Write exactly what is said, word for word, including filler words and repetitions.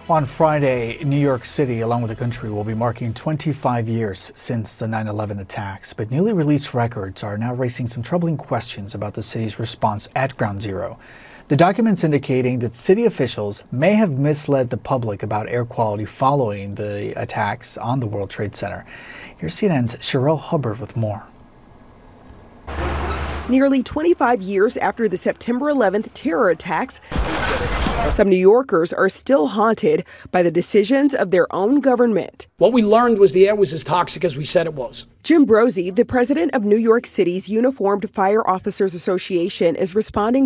On Friday, New York City, along with the country, will be marking twenty-five years since the nine eleven attacks. But newly released records are now raising some troubling questions about the city's response at Ground Zero. The documents indicating that city officials may have misled the public about air quality following the attacks on the World Trade Center. Here's C N N's Sherelle Hubbard with more. Nearly twenty-five years after the September eleventh terror attacks, some New Yorkers are still haunted by the decisions of their own government. What we learned was the air was as toxic as we said it was. Jim Brozzi, the president of New York City's Uniformed Fire Officers Association, is responding